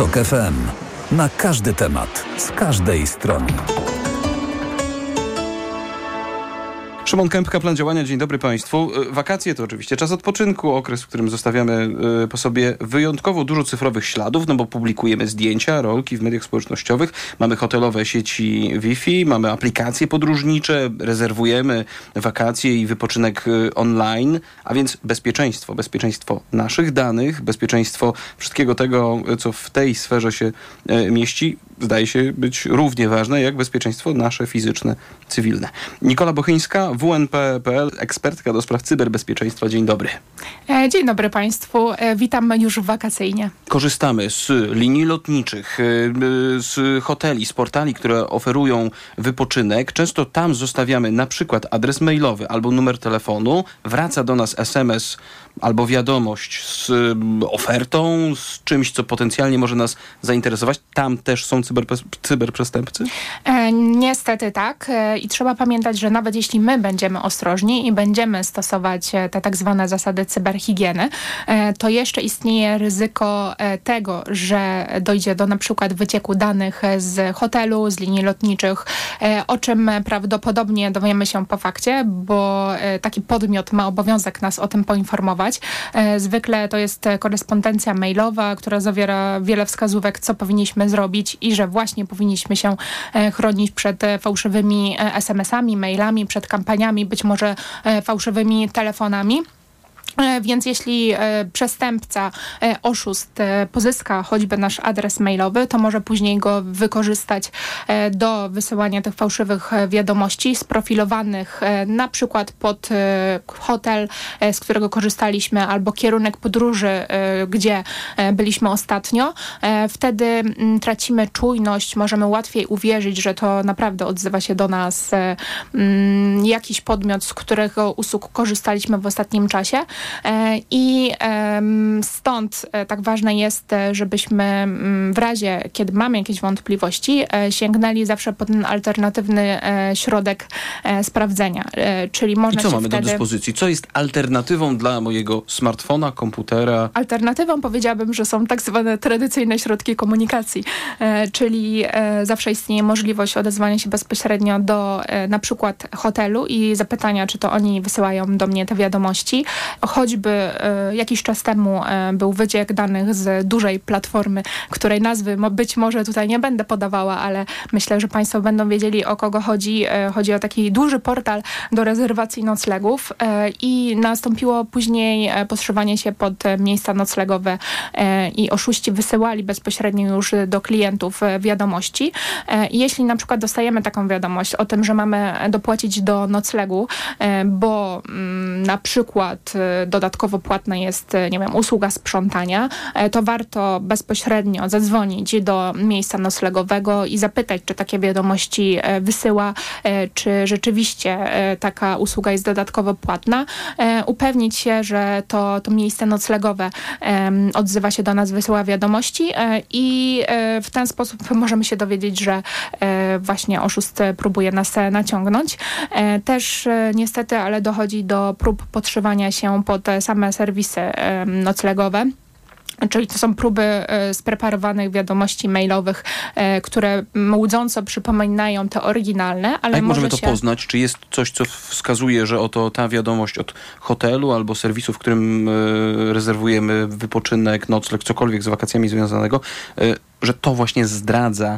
TOK FM. Na każdy temat, z każdej strony. Szymon Kępka, plan działania. Dzień dobry Państwu. Wakacje to oczywiście czas odpoczynku, okres, w którym zostawiamy po sobie wyjątkowo dużo cyfrowych śladów, no bo publikujemy zdjęcia, rolki w mediach społecznościowych, mamy hotelowe sieci Wi-Fi, mamy aplikacje podróżnicze, rezerwujemy wakacje i wypoczynek online, a więc bezpieczeństwo naszych danych, bezpieczeństwo wszystkiego tego, co w tej sferze się mieści, zdaje się być równie ważne jak bezpieczeństwo nasze fizyczne, cywilne. Nikola Bochyńska, WNP.pl, ekspertka do spraw cyberbezpieczeństwa. Dzień dobry. Dzień dobry Państwu. Witam już wakacyjnie. Korzystamy z linii lotniczych, z hoteli, z portali, które oferują wypoczynek. Często tam zostawiamy na przykład adres mailowy albo numer telefonu. Wraca do nas SMS albo wiadomość z ofertą, z czymś, co potencjalnie może nas zainteresować. Tam też są cyberprzestępcy? Niestety tak. I trzeba pamiętać, że nawet jeśli my będziemy ostrożni i będziemy stosować te tak zwane zasady cyberhigieny, to jeszcze istnieje ryzyko tego, że dojdzie do na przykład wycieku danych z hotelu, z linii lotniczych, o czym prawdopodobnie dowiemy się po fakcie, bo taki podmiot ma obowiązek nas o tym poinformować. Zwykle to jest korespondencja mailowa, która zawiera wiele wskazówek, co powinniśmy zrobić i że właśnie powinniśmy się chronić przed fałszywymi SMS-ami, mailami, przed kampaniami, być może fałszywymi telefonami. Więc jeśli przestępca, oszust pozyska choćby nasz adres mailowy, to może później go wykorzystać do wysyłania tych fałszywych wiadomości sprofilowanych na przykład pod hotel, z którego korzystaliśmy, albo kierunek podróży, gdzie byliśmy ostatnio. Wtedy tracimy czujność, możemy łatwiej uwierzyć, że to naprawdę odzywa się do nas jakiś podmiot, z którego usług korzystaliśmy w ostatnim czasie. I stąd tak ważne jest, żebyśmy w razie, kiedy mamy jakieś wątpliwości, sięgnęli zawsze po ten alternatywny środek sprawdzenia. Czyli można I co się mamy wtedy... do dyspozycji? Co jest alternatywą dla mojego smartfona, komputera? Alternatywą powiedziałabym, że są tak zwane tradycyjne środki komunikacji, czyli zawsze istnieje możliwość odezwania się bezpośrednio do na przykład hotelu i zapytania, czy to oni wysyłają do mnie te wiadomości. Choćby jakiś czas temu był wyciek danych z dużej platformy, której nazwy być może tutaj nie będę podawała, ale myślę, że Państwo będą wiedzieli, o kogo chodzi. Chodzi o taki duży portal do rezerwacji noclegów i nastąpiło później podszywanie się pod miejsca noclegowe i oszuści wysyłali bezpośrednio już do klientów wiadomości. Jeśli na przykład dostajemy taką wiadomość o tym, że mamy dopłacić do noclegu, bo na przykład dodatkowo płatna jest, nie wiem, usługa sprzątania, to warto bezpośrednio zadzwonić do miejsca noclegowego i zapytać, czy takie wiadomości wysyła, czy rzeczywiście taka usługa jest dodatkowo płatna. Upewnić się, że to miejsce noclegowe odzywa się do nas, wysyła wiadomości i w ten sposób możemy się dowiedzieć, że właśnie oszust próbuje nas naciągnąć. Też niestety, ale dochodzi do prób podszywania się pod same serwisy noclegowe. Czyli to są próby spreparowanych wiadomości mailowych, które łudząco przypominają te oryginalne, ale jak możemy to poznać? Czy jest coś, co wskazuje, że oto ta wiadomość od hotelu albo serwisu, w którym rezerwujemy wypoczynek, nocleg, cokolwiek z wakacjami związanego, że to właśnie zdradza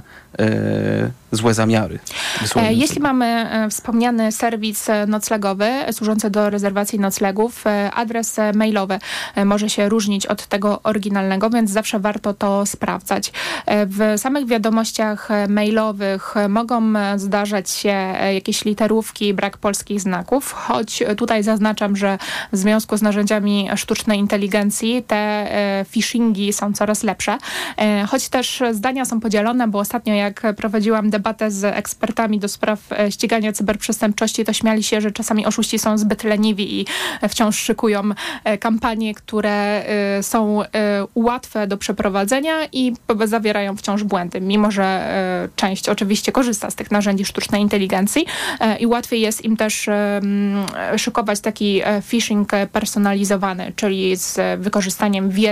złe zamiary? Jeśli mamy wspomniany serwis noclegowy służący do rezerwacji noclegów, adres mailowy może się różnić od tego oryginalnego, więc zawsze warto to sprawdzać. W samych wiadomościach mailowych mogą zdarzać się jakieś literówki, brak polskich znaków, choć tutaj zaznaczam, że w związku z narzędziami sztucznej inteligencji te phishingi są coraz lepsze, choć też zdania są podzielone, bo ostatnio jak prowadziłam debatę z ekspertami do spraw ścigania cyberprzestępczości, to śmiali się, że czasami oszuści są zbyt leniwi i wciąż szykują kampanie, które są łatwe do przeprowadzenia i zawierają wciąż błędy, mimo że część oczywiście korzysta z tych narzędzi sztucznej inteligencji i łatwiej jest im też szykować taki phishing personalizowany, czyli z wykorzystaniem wiedzy